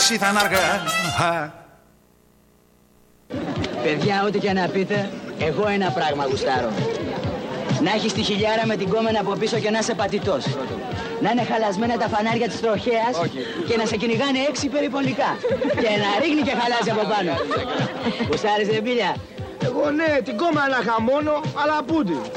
εσύ θα αναργά. Παιδιά, ό,τι και να πείτε, εγώ ένα πράγμα γουστάρω. Να έχεις τη χιλιάρα με την κόμενα από πίσω και να είσαι πατητός. Να είναι χαλασμένα τα φανάρια της τροχέας και να σε κυνηγάνε 6 περιπολικά. Και να ρίχνει και χαλάζει από πάνω. Γουστάρεις, ρε Μπίλια? Εγώ ναι, την κόμμα να είχα μόνο, αλλά πούντι.